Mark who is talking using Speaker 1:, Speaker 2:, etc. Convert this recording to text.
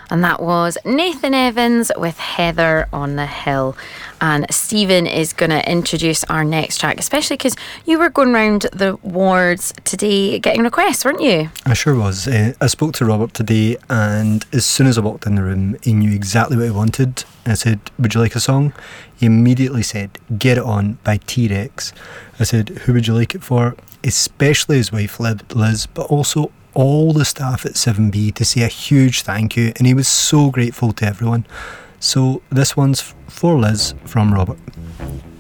Speaker 1: And that was Nathan Evans with Heather on the Hill. And Stephen is going to introduce our next track, especially because you were going round the wards today getting requests, weren't you?
Speaker 2: I sure was. I spoke to Robert today, and as soon as I walked in the room, he knew exactly what he wanted. I said, "Would you like a song?" He immediately said, "Get It On" by T-Rex. I said, "Who would you like it for?" Especially his wife Liz, but also all the staff at 7B, to say a huge thank you, and he was so grateful to everyone. So this one's for Liz from Robert.